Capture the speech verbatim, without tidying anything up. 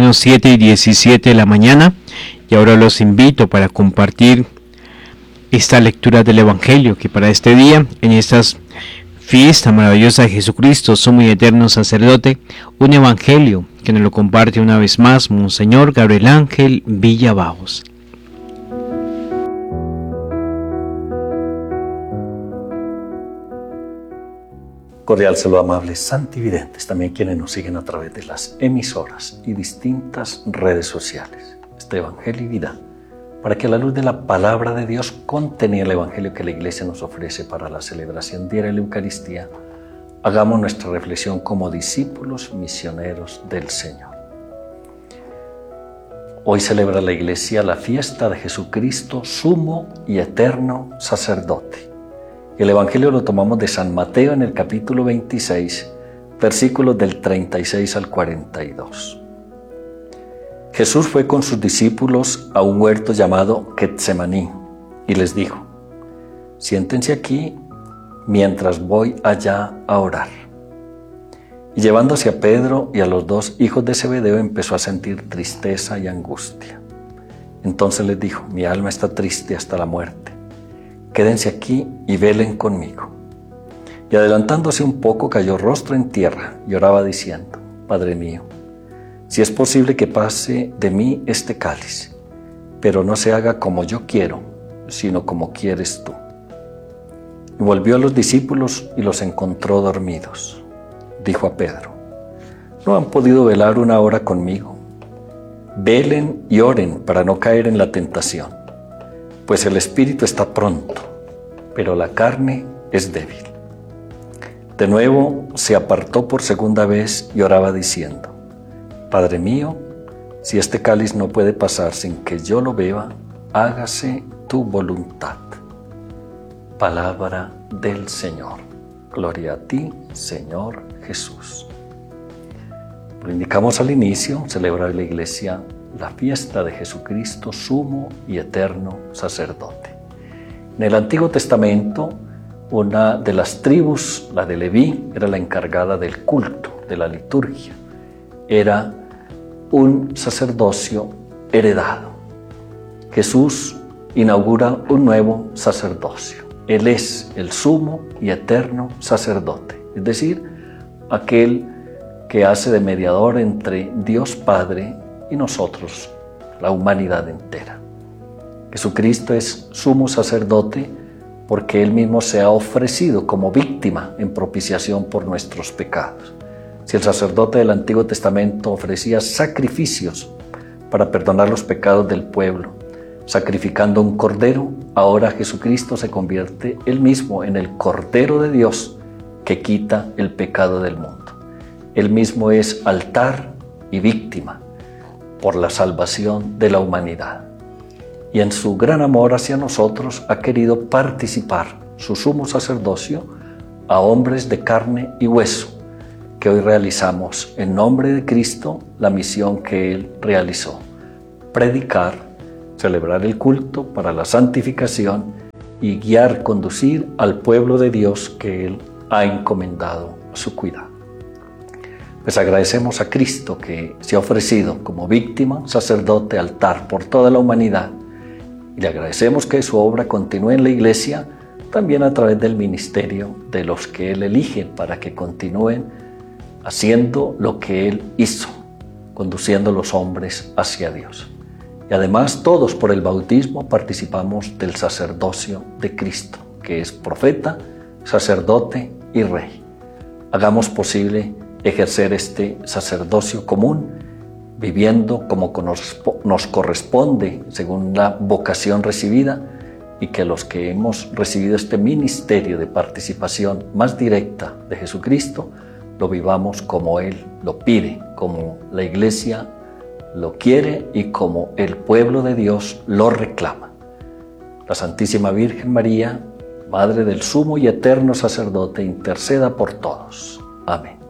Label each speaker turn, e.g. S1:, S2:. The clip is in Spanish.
S1: hermanos, siete y diecisiete de la mañana, y ahora los invito para compartir esta lectura del Evangelio, que para este día, en estas fiesta maravillosa de Jesucristo, sumo y eterno sacerdote, un Evangelio que nos lo comparte una vez más Monseñor Gabriel Ángel Villalbaos.
S2: Cordial saludo, amables santividentes, también quienes nos siguen a través de las emisoras y distintas redes sociales. Este Evangelio y vida, para que a la luz de la palabra de Dios contenida el Evangelio que la Iglesia nos ofrece para la celebración diaria de la Eucaristía, hagamos nuestra reflexión como discípulos misioneros del Señor. Hoy celebra la Iglesia la fiesta de Jesucristo, sumo y eterno sacerdote. El Evangelio lo tomamos de San Mateo en el capítulo veintiséis, versículos del treinta y seis al cuarenta y dos. Jesús fue con sus discípulos a un huerto llamado Getsemaní y les dijo: siéntense aquí mientras voy allá a orar. Y llevándose a Pedro y a los dos hijos de Zebedeo, empezó a sentir tristeza y angustia. Entonces les dijo: mi alma está triste hasta la muerte. Quédense aquí y velen conmigo. Y adelantándose un poco, cayó rostro en tierra y oraba diciendo: Padre mío, si es posible que pase de mí este cáliz, pero no se haga como yo quiero, sino como quieres tú. Y volvió a los discípulos y los encontró dormidos. Dijo a Pedro: ¿no han podido velar una hora conmigo? Velen y oren para no caer en la tentación. Pues el espíritu está pronto, pero la carne es débil. De nuevo se apartó por segunda vez y oraba diciendo: Padre mío, si este cáliz no puede pasar sin que yo lo beba, hágase tu voluntad. Palabra del Señor. Gloria a ti, Señor Jesús. Lo indicamos al inicio, celebra la Iglesia la fiesta de Jesucristo, sumo y eterno sacerdote. En el Antiguo Testamento, una de las tribus, la de Leví, era la encargada del culto, de la liturgia. Era un sacerdocio heredado. Jesús inaugura un nuevo sacerdocio. Él es el sumo y eterno sacerdote, es decir, aquel que hace de mediador entre Dios Padre y nosotros, la humanidad entera. Jesucristo es sumo sacerdote porque Él mismo se ha ofrecido como víctima en propiciación por nuestros pecados. Si el sacerdote del Antiguo Testamento ofrecía sacrificios para perdonar los pecados del pueblo, sacrificando un cordero, ahora Jesucristo se convierte Él mismo en el Cordero de Dios que quita el pecado del mundo. Él mismo es altar y víctima por la salvación de la humanidad. Y en su gran amor hacia nosotros ha querido participar su sumo sacerdocio a hombres de carne y hueso, que hoy realizamos en nombre de Cristo la misión que Él realizó: predicar, celebrar el culto para la santificación y guiar, conducir al pueblo de Dios que Él ha encomendado a su cuidado. Pues agradecemos a Cristo que se ha ofrecido como víctima, sacerdote, altar por toda la humanidad, y le agradecemos que su obra continúe en la Iglesia también a través del ministerio de los que Él elige para que continúen haciendo lo que Él hizo, conduciendo a los hombres hacia Dios. Y además todos por el bautismo participamos del sacerdocio de Cristo, que es profeta, sacerdote y rey. Hagamos posible ejercer este sacerdocio común, viviendo como nos corresponde según la vocación recibida, y que los que hemos recibido este ministerio de participación más directa de Jesucristo, lo vivamos como Él lo pide, como la Iglesia lo quiere y como el pueblo de Dios lo reclama. La Santísima Virgen María, Madre del sumo y eterno sacerdote, interceda por todos. Amén.